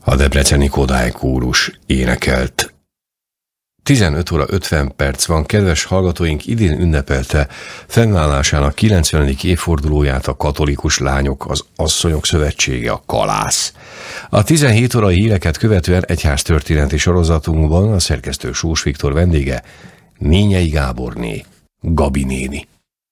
A debreceni Kodály kórus énekelt. 15 óra 50 perc van, kedves hallgatóink, idén ünnepelte fennállásának 90. évfordulóját a Katolikus Lányok, az Asszonyok Szövetsége, a Kalász. A 17 órai híreket követően egyháztörténeti sorozatunkban a szerkesztő Sós Viktor vendége Nényei Gáborné, Gabi néni.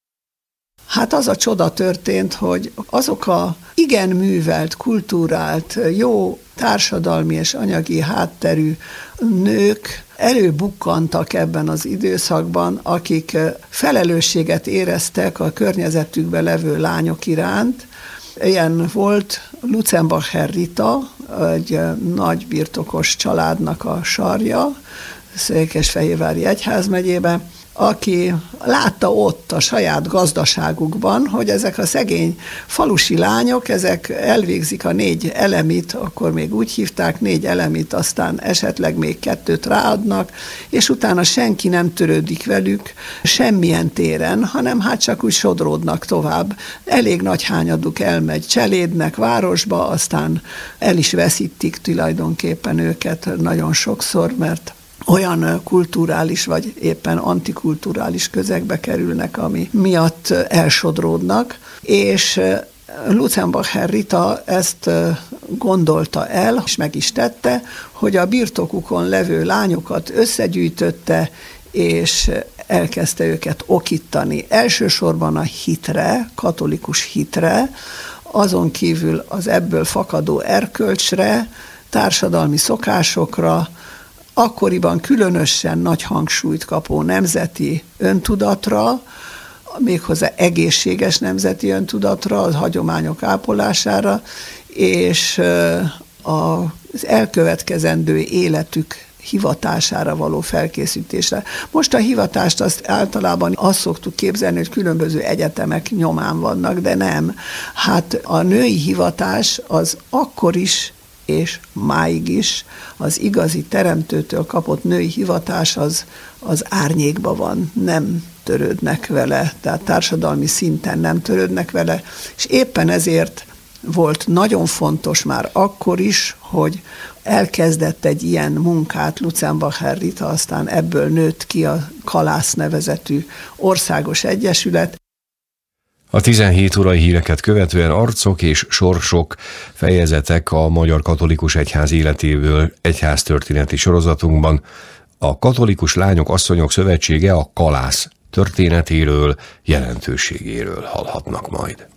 Hát az a csoda történt, hogy azok a igen művelt, kultúrált, jó társadalmi és anyagi hátterű nők előbukkantak ebben az időszakban, akik felelősséget éreztek a környezetükben levő lányok iránt. Ilyen volt Lutzenbacher Rita, egy nagy birtokos családnak a sarja, Székesfehérvári egyházmegyében, aki látta ott a saját gazdaságukban, hogy ezek a szegény falusi lányok, ezek elvégzik a 4 elemit, akkor még úgy hívták, 4 elemit, aztán esetleg még 2 ráadnak, és utána senki nem törődik velük semmilyen téren, hanem hát csak úgy sodródnak tovább. Elég nagy hányaduk elmegy cselédnek, városba, aztán el is veszítik tulajdonképpen őket nagyon sokszor, mert olyan kulturális vagy éppen antikulturális közegbe kerülnek, ami miatt elsodródnak, és Lutzenbacher Rita ezt gondolta el, és meg is tette, hogy a birtokukon levő lányokat összegyűjtötte, és elkezdte őket okítani. Elsősorban a hitre, katolikus hitre, azon kívül az ebből fakadó erkölcsre, társadalmi szokásokra, akkoriban különösen nagy hangsúlyt kapó nemzeti öntudatra, méghozzá egészséges nemzeti öntudatra, a hagyományok ápolására, és az elkövetkezendő életük hivatására való felkészítésre. Most a hivatást azt általában azt szoktuk képzelni, hogy különböző egyetemek nyomán vannak, de nem. Hát a női hivatás az akkor is, és máig is az igazi teremtőtől kapott női hivatás az árnyékban van, nem törődnek vele, tehát társadalmi szinten nem törődnek vele, és éppen ezért volt nagyon fontos már akkor is, hogy elkezdett egy ilyen munkát Lutzenbacher Rita, aztán ebből nőtt ki a Kalász nevezetű országos egyesület. A 17 órai híreket követően arcok és sorsok fejezetek a Magyar Katolikus Egyház életéből egyháztörténeti sorozatunkban. A Katolikus Lányok, Asszonyok Szövetsége, a Kalász történetéről, jelentőségéről hallhatnak majd.